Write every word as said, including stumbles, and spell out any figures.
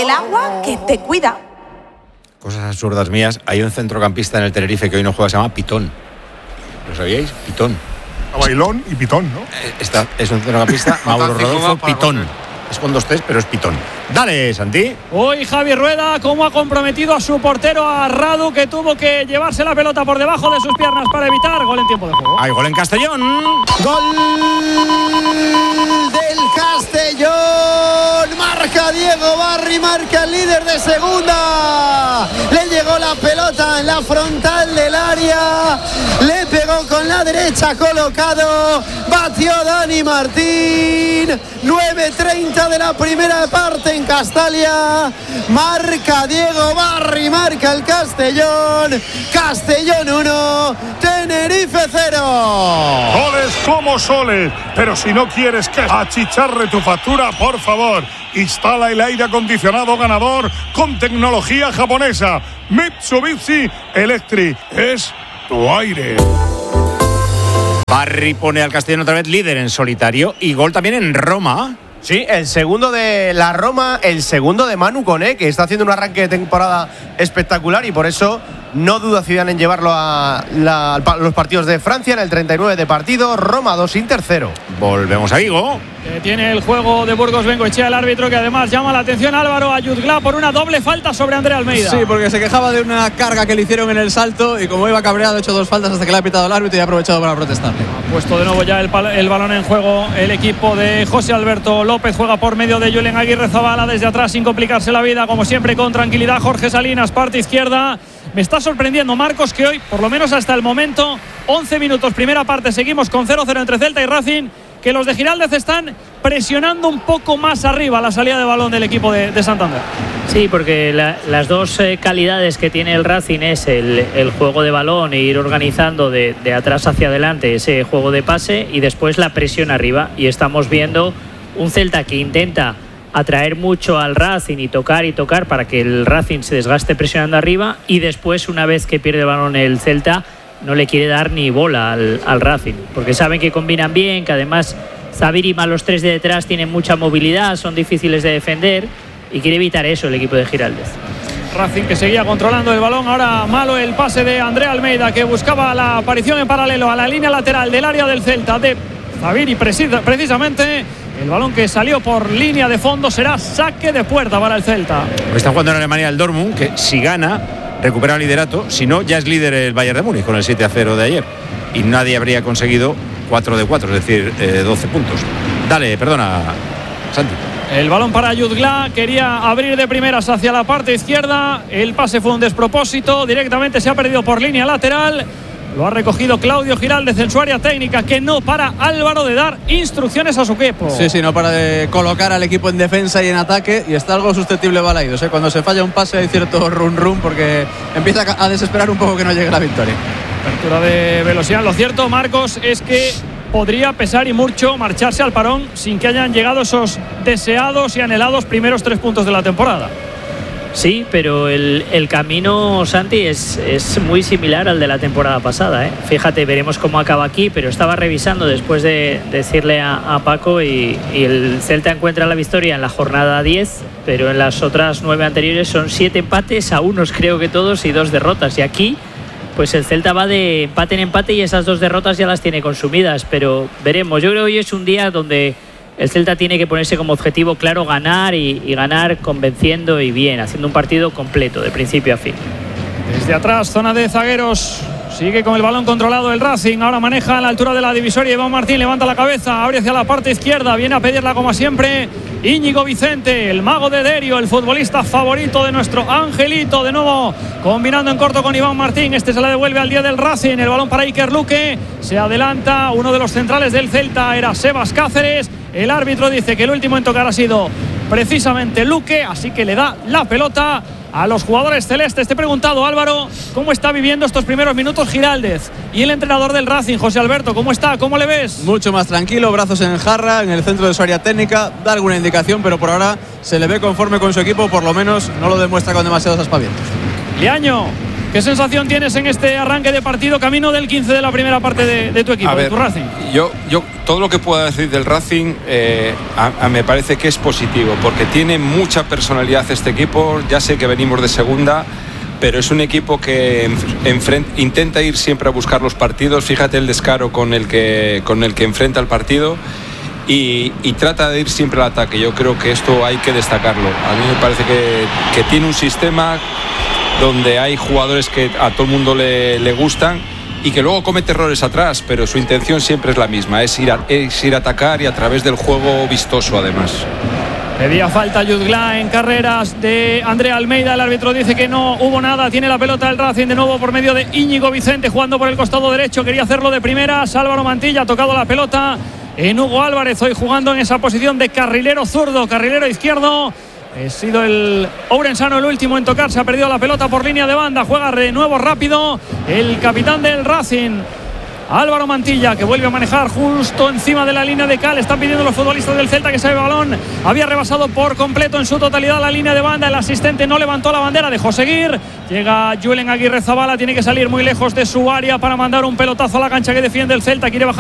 El agua que te cuida. Cosas absurdas mías. Hay un centrocampista en el Tenerife que hoy no juega, se llama Pitón. ¿Lo sabíais? Pitón. Bailón y Pitón, ¿no? Esta es un centrocampista, Mauro Rodolfo Pitón. Es con dos T's, pero es Pitón. Dale, Santi. Hoy Javi Rueda, cómo ha comprometido a su portero, a Radu, que tuvo que llevarse la pelota por debajo de sus piernas para evitar gol en tiempo de juego. Hay gol en Castellón. Gol del Castellón. Marca Diego Barry, marca el líder de segunda. Le llegó la pelota en la frontal del área. Le pegó con la derecha colocado. Batió Dani Martín. nueve treinta de la primera parte en Castalia. Marca Diego Barry, marca el Castellón. Castellón uno, Tenerife cero. Goles como soles, pero si no quieres que achicharre tu factura, por favor, instala el aire acondicionado ganador con tecnología japonesa. Mitsubishi Electric es tu aire. Barry pone al Castellón otra vez líder en solitario y gol también en Roma. Sí, el segundo de la Roma, el segundo de Manu Koné, que está haciendo un arranque de temporada espectacular y por eso no duda Zidane en llevarlo a, la, a los partidos de Francia en el treinta y nueve de partido. Roma dos, Inter cero. Volvemos a Vigo. Eh, tiene el juego de Burgos Bengoechea, el árbitro, que además llama la atención a Álvaro Ayudglá por una doble falta sobre André Almeida. Sí, porque se quejaba de una carga que le hicieron en el salto y como iba cabreado ha hecho dos faltas hasta que le ha pitado el árbitro y ha aprovechado para protestarle. Ha puesto de nuevo ya el, el balón en juego el equipo de José Alberto López. Juega por medio de Julen Aguirre Zabala desde atrás sin complicarse la vida, como siempre con tranquilidad. Jorge Salinas, parte izquierda. Me está sorprendiendo, Marcos, que hoy, por lo menos hasta el momento, once minutos, primera parte, seguimos con cero cero entre Celta y Racing, que los de Giraldez están presionando un poco más arriba la salida de balón del equipo de, de Santander. Sí, porque la, las dos eh, calidades que tiene el Racing es el, el juego de balón e ir organizando de, de atrás hacia adelante ese juego de pase y después la presión arriba. Y estamos viendo un Celta que intenta atraer mucho al Racing y tocar y tocar para que el Racing se desgaste presionando arriba y después, una vez que pierde el balón el Celta, no le quiere dar ni bola al, al Racing, porque saben que combinan bien, que además Zabir y los tres de detrás tienen mucha movilidad, son difíciles de defender y quiere evitar eso el equipo de Giraldez. Racing que seguía controlando el balón, ahora malo el pase de André Almeida, que buscaba la aparición en paralelo a la línea lateral del área del Celta de Zabir y precisa, precisamente el balón que salió por línea de fondo será saque de puerta para el Celta. Está jugando en Alemania el Dortmund, que si gana recupera el liderato, si no ya es líder el Bayern de Múnich con el siete a cero de ayer y nadie habría conseguido cuatro de cuatro, es decir, eh, doce puntos. Dale, perdona, Santi. El balón para Ayudglá, quería abrir de primeras hacia la parte izquierda, el pase fue un despropósito, directamente se ha perdido por línea lateral. Lo ha recogido Claudio Giraldez en su área técnica, que no para Álvaro de dar instrucciones a su equipo. Sí, sí, no para de colocar al equipo en defensa y en ataque y está algo susceptible Balaidos, ¿eh? Cuando se falla un pase hay cierto run run porque empieza a desesperar un poco que no llegue la victoria. Apertura de velocidad. Lo cierto, Marcos, es que podría pesar y mucho marcharse al parón sin que hayan llegado esos deseados y anhelados primeros tres puntos de la temporada. Sí, pero el, el camino, Santi, es, es muy similar al de la temporada pasada, ¿eh? Fíjate, veremos cómo acaba aquí, pero estaba revisando después de decirle a, a Paco y, y el Celta encuentra la victoria en la jornada diez, pero en las otras nueve anteriores son siete empates, a unos creo que todos, y dos derrotas. Y aquí, pues el Celta va de empate en empate y esas dos derrotas ya las tiene consumidas, pero veremos. Yo creo que hoy es un día donde el Celta tiene que ponerse como objetivo claro ganar y, y ganar convenciendo y bien, haciendo un partido completo de principio a fin. Desde atrás, zona de zagueros, sigue con el balón controlado el Racing, ahora maneja a la altura de la divisoria. Iván Martín levanta la cabeza, abre hacia la parte izquierda, viene a pedirla como siempre Íñigo Vicente, el mago de Derio, el futbolista favorito de nuestro Angelito, de nuevo combinando en corto con Iván Martín. Este se la devuelve al día del Racing, el balón para Iker Luque, se adelanta uno de los centrales del Celta, era Sebas Cáceres. El árbitro dice que el último en tocar ha sido precisamente Luque, así que le da la pelota a los jugadores celestes. Te he preguntado, Álvaro, ¿cómo está viviendo estos primeros minutos Giraldez? Y el entrenador del Racing, José Alberto, ¿cómo está? ¿Cómo le ves? Mucho más tranquilo, brazos en jarra, en el centro de su área técnica, da alguna indicación, pero por ahora se le ve conforme con su equipo, por lo menos no lo demuestra con demasiados aspavientos. Liaño, ¿Qué sensación tienes en este arranque de partido, camino del quince de la primera parte de, de tu equipo, a ver, de tu Racing? Yo, yo todo lo que pueda decir del Racing eh, a, a me parece que es positivo, porque tiene mucha personalidad este equipo. Ya sé que venimos de segunda, pero es un equipo que enfrenta, intenta ir siempre a buscar los partidos. Fíjate el descaro con el que, con el que enfrenta el partido. Y, y trata de ir siempre al ataque. Yo creo que esto hay que destacarlo. A mí me parece que, que tiene un sistema donde hay jugadores que a todo el mundo le, le gustan y que luego comete errores atrás, pero su intención siempre es la misma, es ir a, es ir a atacar y a través del juego vistoso además. Pedía falta Jutgla en carreras de Andrea Almeida. El árbitro dice que no hubo nada. Tiene la pelota el Racing de nuevo por medio de Íñigo Vicente, jugando por el costado derecho. Quería hacerlo de primeras. Álvaro Mantilla ha tocado la pelota en Hugo Álvarez, hoy jugando en esa posición de carrilero zurdo, carrilero izquierdo. Ha sido el ourensano el último en tocar. Se ha perdido la pelota por línea de banda. Juega de nuevo rápido el capitán del Racing, Álvaro Mantilla, que vuelve a manejar justo encima de la línea de cal. Están pidiendo los futbolistas del Celta que se lleve el balón. Había rebasado por completo en su totalidad la línea de banda. El asistente no levantó la bandera, dejó seguir. Llega Julen Aguirre Zabala, tiene que salir muy lejos de su área para mandar un pelotazo a la cancha que defiende el Celta. Quiere bajar